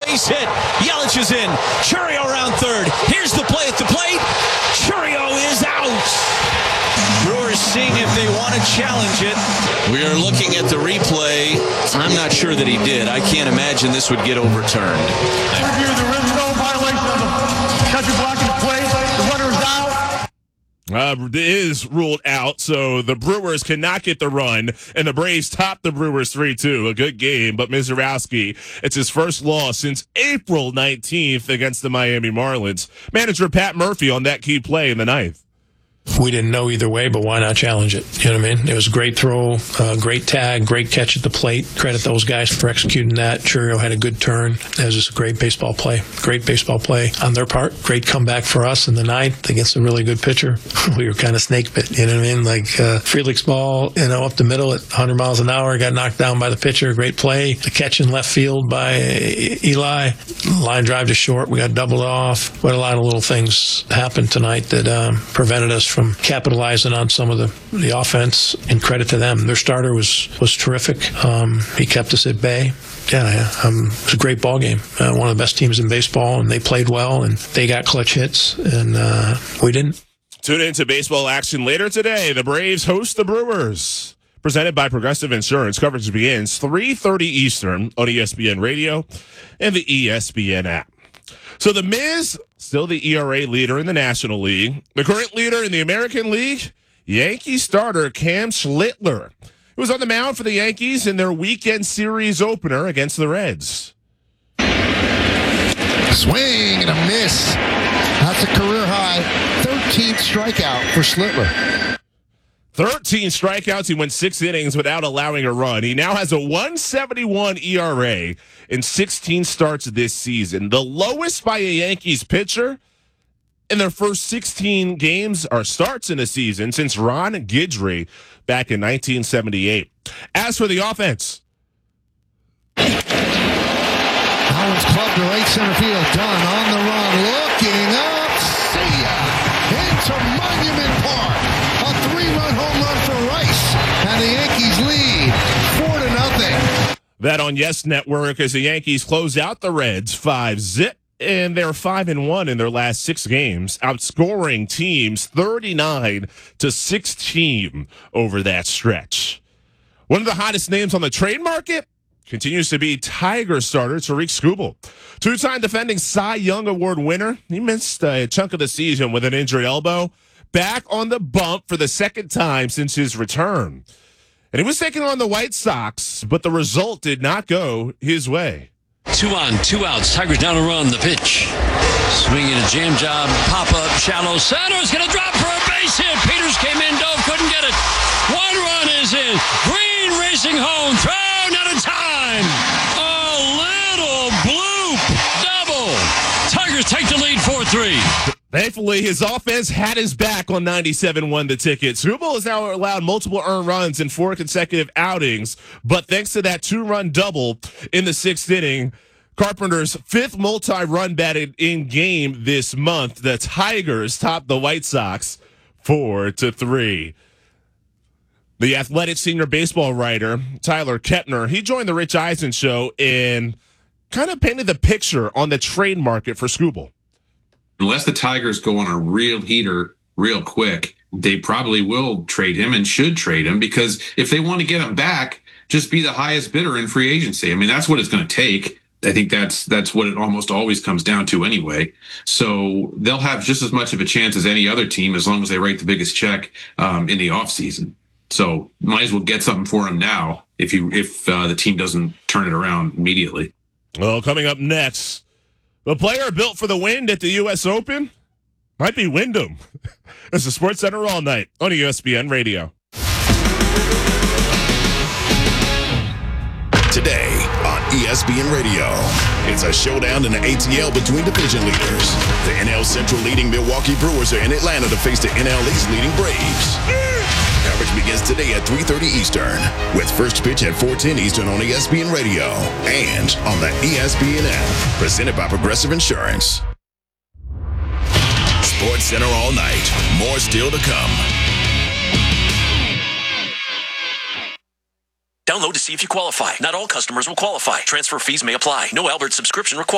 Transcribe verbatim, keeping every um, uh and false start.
base hit. Yelich is in. Chourio around third. Here's the play at the plate. Chourio is out. Brewers seeing if they want to challenge it. We are looking at the replay. I'm not sure that he did. I can't imagine this would get overturned. Review, there is no violation of the country blocking the play. The runner is out. Uh, it is ruled out, so the Brewers cannot get the run, and the Braves top the Brewers three two. A good game, but Misiorowski, it's his first loss since April nineteenth against the Miami Marlins. Manager Pat Murphy on that key play in the ninth. We didn't know either way, but why not challenge it? You know what I mean? It was a great throw, uh, great tag, great catch at the plate. Credit those guys for executing that. Chourio had a good turn. It was just a great baseball play. Great baseball play on their part. Great comeback for us in the ninth against a really good pitcher. We were kind of snake bit, you know what I mean? Like uh, Felix ball, you know, up the middle at one hundred miles an hour, got knocked down by the pitcher. Great play. The catch in left field by Eli. Line drive to short. We got doubled off. But a lot of little things happened tonight that um, prevented us from capitalizing on some of the, the offense, and credit to them. Their starter was, was terrific. Um, he kept us at bay. Yeah, um, it was a great ball game. Uh, one of the best teams in baseball, and they played well, and they got clutch hits, and uh, we didn't. Tune into baseball action later today. The Braves host the Brewers. Presented by Progressive Insurance. Coverage begins three thirty Eastern on E S P N Radio and the E S P N app. So the Miz, still the E R A leader in the National League. The current leader in the American League, Yankee starter Cam Schlittler, who was on the mound for the Yankees in their weekend series opener against the Reds. Swing and a miss. That's a career high thirteenth strikeout for Schlittler. thirteen strikeouts. He went six innings without allowing a run. He now has a one seventy-one E R A in sixteen starts this season. The lowest by a Yankees pitcher in their first sixteen games or starts in a season since Ron Guidry back in nineteen seventy-eight. As for the offense, Howard's club to right center field. Dunn on the run, looking up. See ya. Into Monument Park. A three-run home run for Rice, and the Yankees lead four to nothing. that on Yes Network as the Yankees close out the Reds five zip, and they're five and one in their last six games, outscoring teams thirty-nine to sixteen over that stretch. One of the hottest names on the trade market continues to be Tiger starter Tarik Skubal. Two-time defending Cy Young Award winner. He missed a chunk of the season with an injured elbow. Back on the bump for the second time since his return. And he was taking on the White Sox, but the result did not go his way. Two on, two outs. Tigers down to run. The pitch. Swinging a jam job. Pop-up, shallow center. Is going to drop for a base hit. Peters came in. Dove couldn't get it. One run is in. Green racing home. Thrown out of time. A little bloop. Double. Tigers take the lead four three. Thankfully, his offense had his back on ninety-seven one the ticket. Skubal has now allowed multiple earned runs in four consecutive outings, but thanks to that two-run double in the sixth inning, Carpenter's fifth multi-run batted in game this month, the Tigers topped the White Sox four to three. The Athletic senior baseball writer, Tyler Kepner, he joined the Rich Eisen show and kind of painted the picture on the trade market for Skubal. Unless the Tigers go on a real heater real quick, they probably will trade him and should trade him, because if they want to get him back, just be the highest bidder in free agency. I mean, that's what it's going to take. I think that's that's what it almost always comes down to anyway. So they'll have just as much of a chance as any other team as long as they write the biggest check um, in the offseason. So might as well get something for him now if you if uh, the team doesn't turn it around immediately. Well, coming up next, the player built for the wind at the U S Open might be Wyndham. This is Sports Center All Night on E S P N Radio. Today on E S P N Radio, it's a showdown in the A T L between division leaders. The N L Central leading Milwaukee Brewers are in Atlanta to face the N L East leading Braves. Coverage begins today at three thirty Eastern, with first pitch at four ten Eastern on E S P N Radio and on the E S P N app, presented by Progressive Insurance. Sports Center All Night. More still to come. Download to see if you qualify. Not all customers will qualify. Transfer fees may apply. No Albert subscription required.